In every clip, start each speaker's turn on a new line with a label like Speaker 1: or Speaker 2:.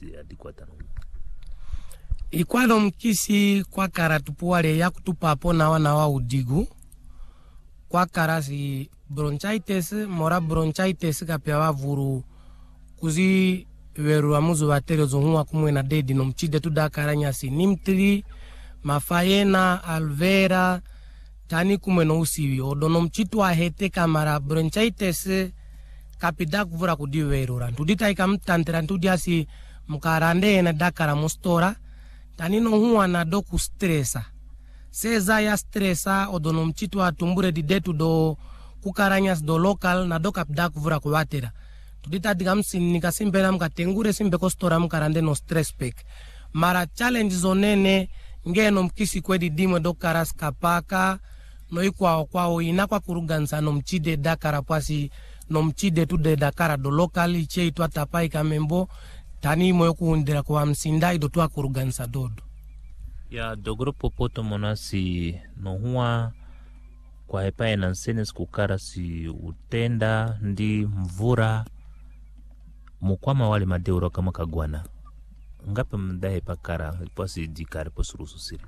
Speaker 1: adikwata no
Speaker 2: ikwado mkisi kwa karatupuale ya kutupa apona wana wa udigu kwa karasi bronchitis mora bronchitis kapya wavuru kuzi weru amuzu baterio zonwa kumwe na dedi no mchide tu dakaranya si nimtri mafayena alvera tani kumwe no usiwi odono mchitu ahete kamara bronchitis kapida kuvura kudiwerura ndudita ikamtantira ndudiasi mkarande na dakara mustora tani no huwa na doku stressa seza ya stressa odono mchitu atumbure di detu do kukaranyas do local na do kapida kuvura kuwatera tudita digamsi nikasimbena mkatengure simbe kostora mkarande no stress pack mara challenge zonene ngeno mkisi kwedi dimwe do karas kapaka no ikwao inakwa kuruganza no mchide dakara pasi no mchide tu de dakara do local iche itwa tapai kamembo tani moyo kuundira kwa msindai do tu akuruganza dodo
Speaker 1: ya dogro popoto monasi no huwa kwa hepae na nsenes kukara si utenda ndi mvura mukwama wale madeuro kama kagwana ngape mdahe pakara pasi dikare posurusu siri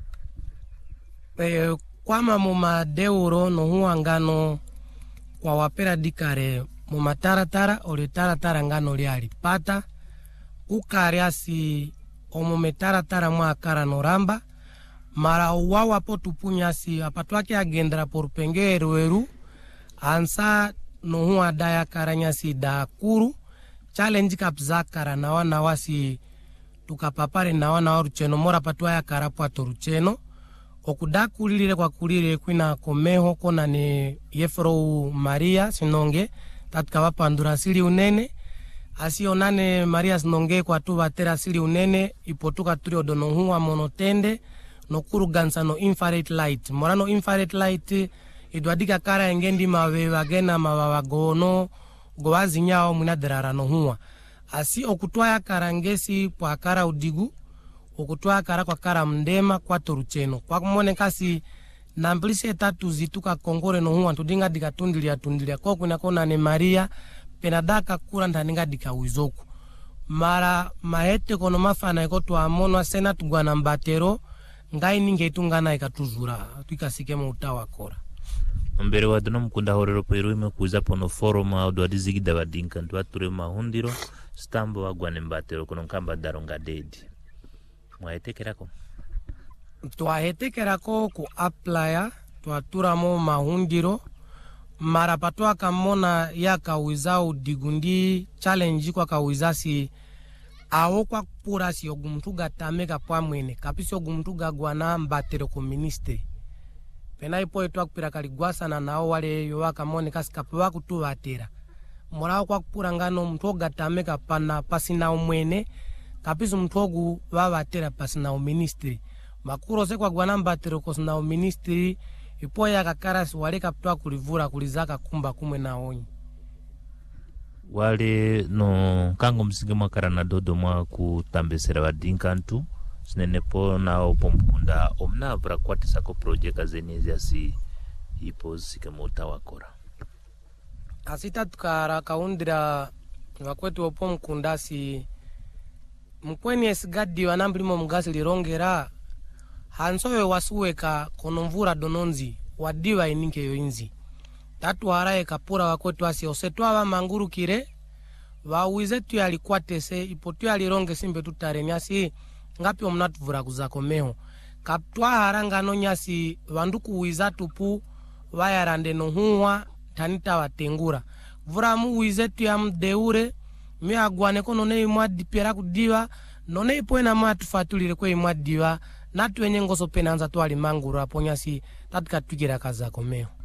Speaker 2: kwama mumadeuro no huwa ngano kwa wapera dikare mumataratara ole taratara ngano liali pata kukare asi omumetaratara mwakara noramba mara uwawa po tupunyasi apatwake agendra por pengeru ansa no huwa daya karanyasi da kuru challenge kapzakara na wana wasi tukapapare na wana warucheno mora patwa ya karapo atorucheno okudakulire kwa kulire kwina komeho kona ni Yefro Maria Sinonge tatkaba pandura sili unene asionane Maria Sinonge kwa tu batera sili unene ipotuka turi odono huwa monotende no kurugansa no infrared light morano infrared light idwadika kara engendi mawe wagena mawagono gowazi nyao munaderara no huwa asi okutwaya karangesi kwa kara udigu okutwaya kara kwa kara mndema kwa torucheno kwa kumone kasi namplise tatu zituka kongore no huwa tudinga dikatundilia kwa kuna kona ne Maria penadaka kura ndaninga dikawizoku mara mahete kono mafana ikotwa amono sena tugwana mbatero ngai ninge itungana ikatuzura tukasike mu utawa kora
Speaker 1: mbere wadono mkunda horero pero imekuza pono forum au do dizigida badinka ndo ature mahundiro stambo wagwane mbatero kono kamba daronga dedi mwaetekerako
Speaker 2: twahetekerako ku applya twaturamo mahundiro mara patwa kamona yakawizao digundi challenge kwa kawizasi awo kwa pura si ogumtuga tameka kwa mwene kapisi ogumtuga gwana mbatero ko ministry pena ipo etwa kupira kaligwasa na nao wale yowaka mone kasikapo wakutuwatera morao kwa kupura ngano mtoga tameka pana pasina umwene kapisi mtogu wawatera pasina ministry makuro se kwa gwana mbatero ko sina ministry ipo ya kakarasi wale kapitwa kulivura kulizaka kumba kumwe na onyi
Speaker 1: wale no kango msinge mwakara na dodo mwa kutambesera wadinkantu sinenepo na opompunda omnavra kwatisa ko projeka zenezi asi ipo zike mota wakora
Speaker 2: asita tukara kaundira wakwetu opomkundasi mkweni esigadi wanambilimo mgasi lirongera hansowe wasuweka konomvura dononzi wadiwa ininke yoinzi tatu harae kapura wakwetu asi osetwa wa manguru kire wawizetu yalikwatese ipotu yalironge simbe tutareniasi ngapi omnatuvura kuzako meho kaptwa haranga no nyasi wanduku wizatu pu wayarande no huwa tanita watengura vura mu wizetu ya mdeure mi agwane kono ne imwadi pera kudiwa none ipoena matufatulire kwe imwadiwa natu enye ngoso penanza twali manguru aponyasi tatika tugira kazako meho